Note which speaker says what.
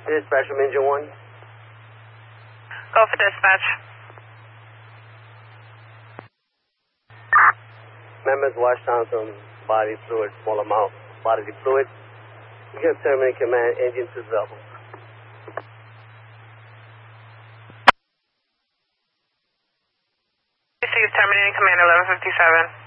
Speaker 1: Dispatch from engine 1.
Speaker 2: Go for dispatch.
Speaker 1: Members wash down some body fluid, small amount bodily fluid. You can terminate command, engine 2 level.
Speaker 2: Receive terminating command 1157.